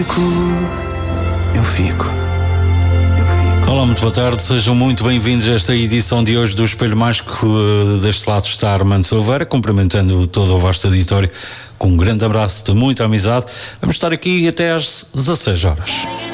Eu fico. Olá, muito boa tarde, sejam muito bem-vindos a esta edição de hoje do Espelho Mágico. Deste lado está Armando Silveira, cumprimentando todo o vasto auditório com um grande abraço de muita amizade. Vamos estar aqui até às 16 horas.